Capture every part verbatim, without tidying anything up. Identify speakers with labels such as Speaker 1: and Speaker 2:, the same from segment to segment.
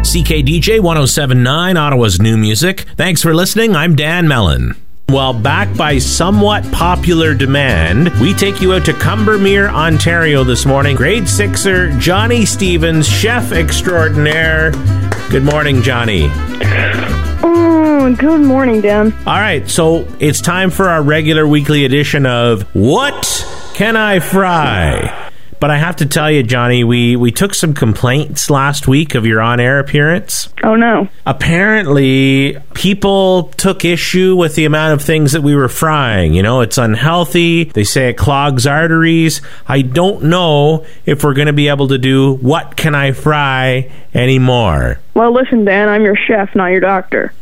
Speaker 1: C K D J one oh seven point nine, Ottawa's new music. Thanks for listening. I'm Dan Mellon. Well, back by somewhat popular demand, we take you out to Combermere, Ontario this morning. Grade sixer Johnny Stevens, chef extraordinaire. Good morning, Johnny.
Speaker 2: Oh, good morning, Dan.
Speaker 1: All right, so it's time for our regular weekly edition of What Can I Fry? But I have to tell you, Johnny, we, we took some complaints last week of your on-air appearance.
Speaker 2: Oh, no.
Speaker 1: Apparently, people took issue with the amount of things that we were frying. You know, it's unhealthy. They say it clogs arteries. I don't know if we're going to be able to do What Can I Fry anymore.
Speaker 2: Well, listen, Dan, I'm your chef, not your doctor.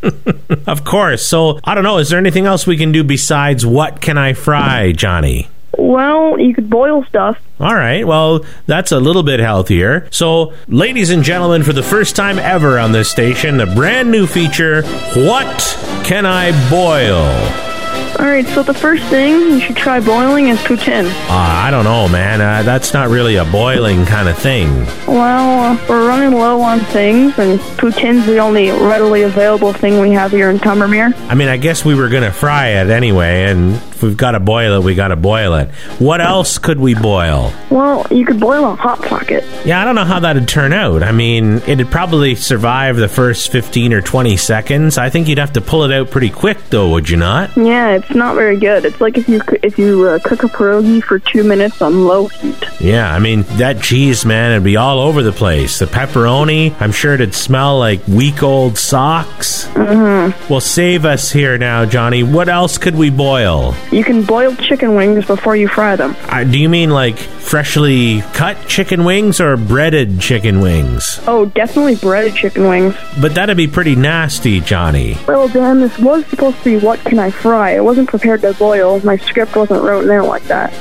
Speaker 1: Of course. So, I don't know. Is there anything else we can do besides What Can I Fry, Johnny?
Speaker 2: Well, you could boil stuff.
Speaker 1: All right, well, that's a little bit healthier. So, ladies and gentlemen, for the first time ever on this station, a brand new feature, What Can I Boil?
Speaker 2: All right, so the first thing you should try boiling is poutine.
Speaker 1: Uh, I don't know, man. Uh, that's not really a boiling kind of thing.
Speaker 2: Well, uh, we're running low on things, and poutine's the only readily available thing we have here in Combermere.
Speaker 1: I mean, I guess we were going to fry it anyway, and if we've got to boil it, we got to boil it. What else could we boil?
Speaker 2: Well, you could boil a Hot Pocket.
Speaker 1: Yeah, I don't know how that'd turn out. I mean, it'd probably survive the first fifteen or twenty seconds. I think you'd have to pull it out pretty quick, though, would you not?
Speaker 2: Yeah, it's not very good. It's like if you if you uh, cook a pierogi for two minutes on low heat.
Speaker 1: Yeah, I mean, that cheese, man, it'd be all over the place. The pepperoni, I'm sure it'd smell like week-old socks.
Speaker 2: Mm-hmm.
Speaker 1: Well, save us here now, Johnny. What else could we boil?
Speaker 2: You can boil chicken wings before you fry them.
Speaker 1: Uh, do you mean like freshly cut chicken wings or breaded chicken wings?
Speaker 2: Oh, definitely breaded chicken wings.
Speaker 1: But that'd be pretty nasty, Johnny.
Speaker 2: Well, Dan, this was supposed to be What Can I Fry? I wasn't prepared to boil. My script wasn't written there like that.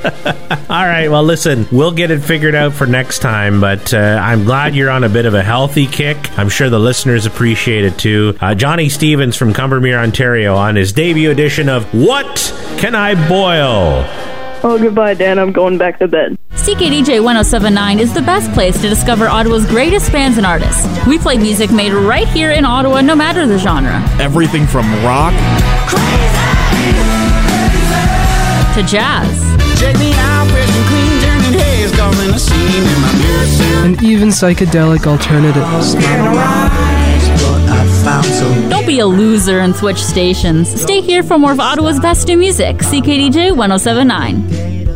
Speaker 1: All right, well, listen, we'll get it figured out for next time, but uh, I'm glad you're on a bit of a healthy kick. I'm sure the listeners appreciate it, too. Uh, Johnny Stevens from Combermere, Ontario, on his debut edition of What Can I Boil?
Speaker 2: Oh, goodbye, Dan. I'm going back to bed.
Speaker 3: C K D J one oh seven point nine is the best place to discover Ottawa's greatest bands and artists. We play music made right here in Ottawa, no matter the genre.
Speaker 4: Everything from rock
Speaker 3: to jazz.
Speaker 5: And even psychedelic alternatives.
Speaker 3: Don't be a loser and switch stations. Stay here for more of Ottawa's best new music. C K D J one oh seven point nine.